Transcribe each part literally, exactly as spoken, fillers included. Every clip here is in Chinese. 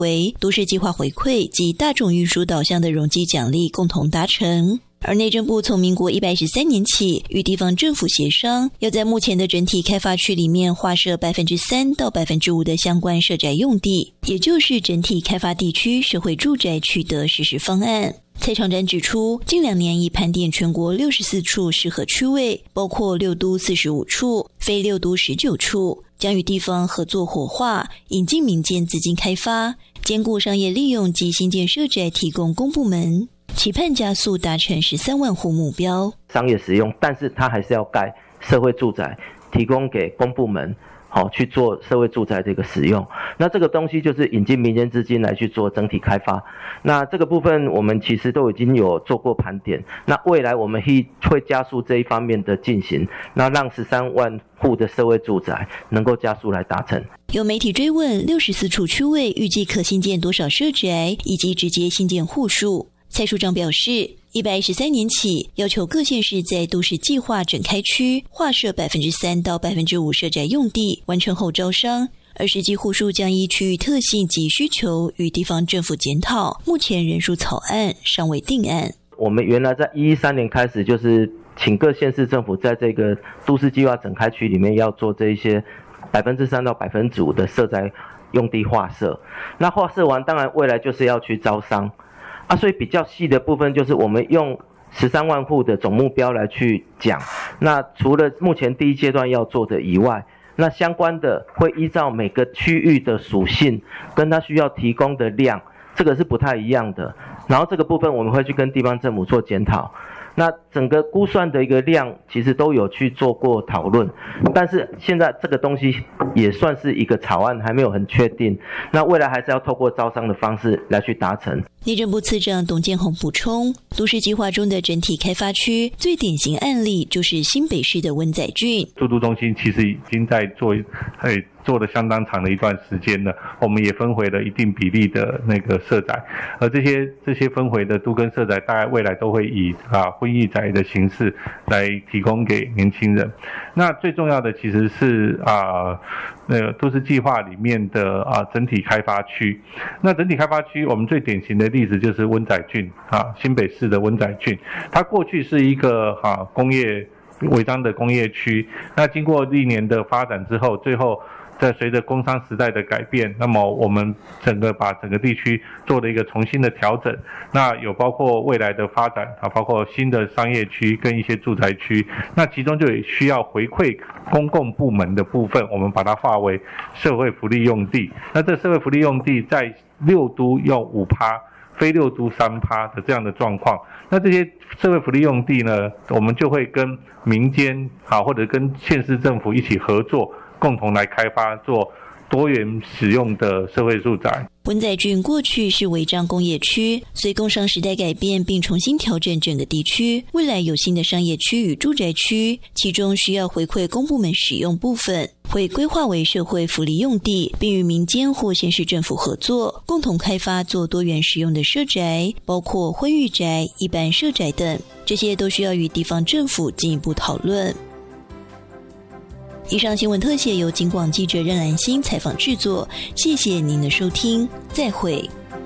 为都市计划回馈及大众运输导向的容积奖励共同达成。而内政部从民国一百一十三年起，与地方政府协商，要在目前的整体开发区里面划设百分之三到百分之五的相关社宅用地，也就是整体开发地区社会住宅区的实施方案。蔡长展指出，近两年已盘点全国六十四处适合区位，包括六都四十五处，非六都十九处，将与地方合作活化，引进民间资金开发，兼顾商业利用及新建社宅提供公部门，期盼加速达成十三万户目标。 商业使用，但是它还是要盖社会住宅，提供给公部门好、哦、去做社会住宅的一个使用。那这个东西就是引进民间资金来去做整体开发。那这个部分我们其实都已经有做过盘点。那未来我们会会加速这一方面的进行，那让十三万户的社会住宅能够加速来达成。 有媒体追问六十四处区位预计可新建多少社宅，以及直接新建户数。蔡署长表示，一百一十三年起，要求各县市在都市计划整开区划设百分之三到百分之五社宅用地，完成后招商，而实际户数将依区域特性及需求与地方政府检讨。目前人数草案尚未定案。 我们原来在一一三年开始，就是请各县市政府在这个都市计划整开区里面要做这一些百分之三到百分之五的社宅用地划设。那划设完，当然未来就是要去招商。啊，所以比较细的部分就是我们用十三万户的总目标来去讲。那除了目前第一阶段要做的以外，那相关的会依照每个区域的属性跟它需要提供的量，这个是不太一样的。然后这个部分我们会去跟地方政府做检讨。那整个估算的一个量其实都有去做过讨论，但是现在这个东西也算是一个草案，还没有很确定。那未来还是要透过招商的方式来去达成。 内政部次长董建宏补充，都市计划中的整体开发区最典型案例就是新北市的温仔郡。 都都中心其实已经在做诶做了相当长的一段时间了，我们也分回了一定比例的那个社宅，而这些这些分回的都更社宅大概未来都会以啊婚役宅的形式来提供给年轻人。那最重要的其实是啊那个都市计划里面的啊整体开发区。那整体开发区我们最典型的例子就是温仔郡啊，新北市的温仔郡，它过去是一个啊工业违章的工业区，那经过历年的发展之后，最后在随着工商时代的改变，那么我们整个把整个地区做了一个重新的调整。那有包括未来的发展啊，包括新的商业区跟一些住宅区。那其中就有需要回馈公共部门的部分，我们把它划为社会福利用地。那这社会福利用地在六都用五趴，非六都三趴的这样的状况。那这些社会福利用地呢，我们就会跟民间啊，或者跟县市政府一起合作，共同来开发做多元使用的社会住宅。 温仔郡过去是违章工业区，随工商时代改变并重新调整整个地区，未来有新的商业区与住宅区，其中需要回馈公部门使用部分会规划为社会福利用地，并与民间或县市政府合作，共同开发做多元使用的社宅，包括婚育宅、一般社宅等，这些都需要与地方政府进一步讨论。以上新闻特写由警广记者任兰心采访制作，谢谢您的收听，再会。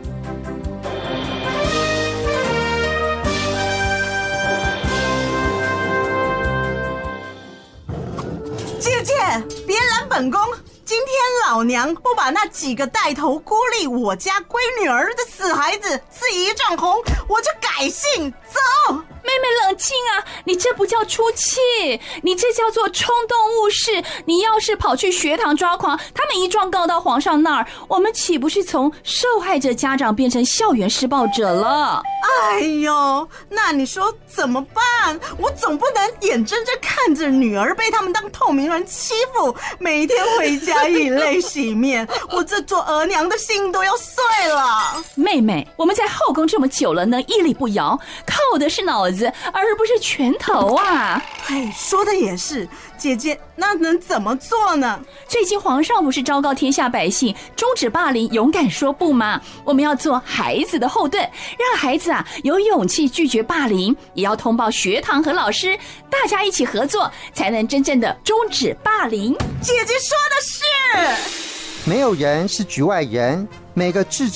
姐姐，别拦本宫！今天老娘不把那几个带头孤立我家闺女儿的死孩子赐一丈红，我就改姓。走！ 妹妹冷静啊，你这不叫出气，你这叫做冲动误事。你要是跑去学堂抓狂，他们一状告到皇上那儿，我们岂不是从受害者家长变成校园施暴者了？ 哎呦，那你说怎么办？我总不能眼睁睁看着女儿被他们当透明人欺负，每天回家以泪洗面，我这做额娘的心都要碎了。 妹妹，我们在后宫这么久了，能屹立不摇，靠的是脑子而不是拳头啊。 对，说的也是。姐姐，那能怎么做呢？ 最近皇上不是昭告天下百姓终止霸凌，勇敢说不吗？我们要做孩子的后盾，让孩子啊有勇气拒绝霸凌，也要通报学堂和老师，大家一起合作，才能真正的终止霸凌。 姐姐说的是。 没有人是局外人， 每个智